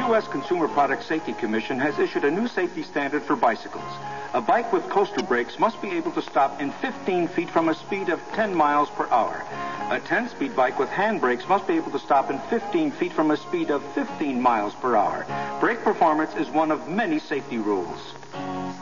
U.S. Consumer Product Safety Commission has issued a new safety standard for bicycles. A bike with coaster brakes must be able to stop in 15 feet from a speed of 10 miles per hour. A 10-speed bike with handbrakes must be able to stop in 15 feet from a speed of 15 miles per hour. Brake performance is one of many safety rules.